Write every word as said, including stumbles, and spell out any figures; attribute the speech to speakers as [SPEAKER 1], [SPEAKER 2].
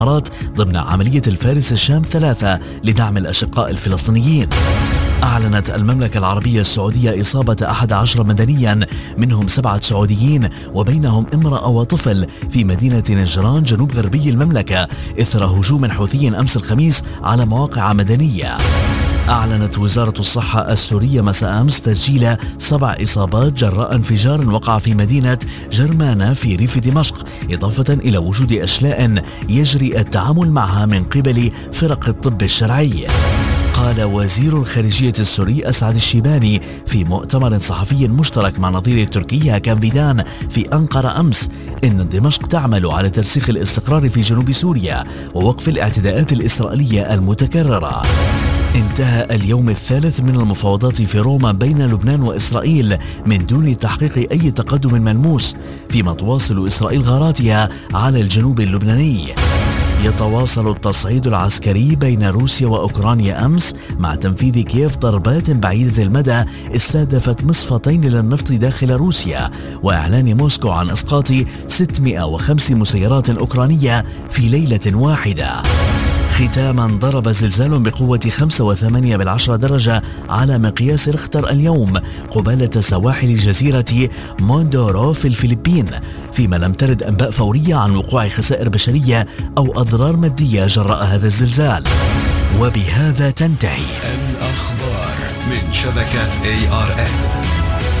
[SPEAKER 1] ضمن عملية الفارس الشام ثلاثة لدعم الأشقاء الفلسطينيين. أعلنت المملكة العربية السعودية إصابة أحد عشر مدنيا منهم سبعة سعوديين وبينهم امرأة وطفل في مدينة نجران جنوب غربي المملكة إثر هجوم حوثي أمس الخميس على مواقع مدنية. أعلنت وزارة الصحة السورية مساء أمس تسجيل سبع إصابات جراء انفجار وقع في مدينة جرمانة في ريف دمشق، إضافة إلى وجود أشلاء يجري التعامل معها من قبل فرق الطب الشرعي. قال وزير الخارجية السوري أسعد الشيباني في مؤتمر صحفي مشترك مع نظيره التركي هاكان فيدان في أنقرة أمس إن دمشق تعمل على ترسيخ الاستقرار في جنوب سوريا ووقف الاعتداءات الإسرائيلية المتكررة. انتهى اليوم الثالث من المفاوضات في روما بين لبنان وإسرائيل من دون تحقيق أي تقدم ملموس، فيما تواصل إسرائيل غاراتها على الجنوب اللبناني. يتواصل التصعيد العسكري بين روسيا وأوكرانيا أمس مع تنفيذ كييف ضربات بعيدة المدى استهدفت مصفتين للنفط داخل روسيا، وإعلان موسكو عن إسقاط ستمائة وخمس مسيرات أوكرانية في ليلة واحدة. ختاما، ضرب زلزال بقوة خمسة وثمانية بالعشرة درجة على مقياس ريختر اليوم قبالة سواحل جزيرة موندورو في الفلبين، فيما لم ترد أنباء فورية عن وقوع خسائر بشرية أو أضرار مادية جراء هذا الزلزال. وبهذا تنتهي
[SPEAKER 2] الأخبار من شبكة إيه آر إن.